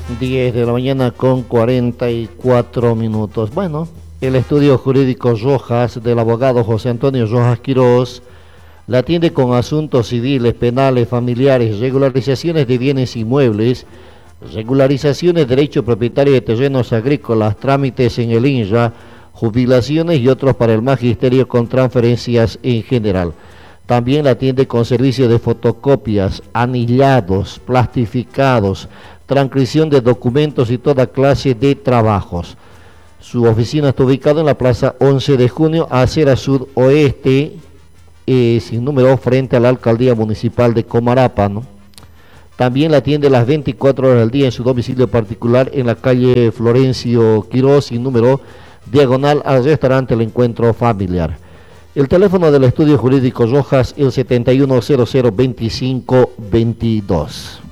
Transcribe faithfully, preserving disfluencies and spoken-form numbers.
diez de la mañana con cuarenta y cuatro minutos. Bueno, el estudio jurídico Rojas del abogado José Antonio Rojas Quirós la atiende con asuntos civiles, penales, familiares, regularizaciones de bienes inmuebles, regularizaciones de derecho propietario de terrenos agrícolas, trámites en el INRA, jubilaciones y otros para el magisterio con transferencias en general. También la atiende con servicio de fotocopias, anillados, plastificados, transcripción de documentos y toda clase de trabajos. Su oficina está ubicada en la plaza once de junio, acera suroeste, eh, sin número, frente a la alcaldía municipal de Comarapa, ¿no? También la atiende las veinticuatro horas del día en su domicilio particular en la calle Florencio Quirós, sin número, diagonal al restaurante El Encuentro Familiar. El teléfono del estudio jurídico Rojas, el setenta y uno cero cero veinticinco veintidós.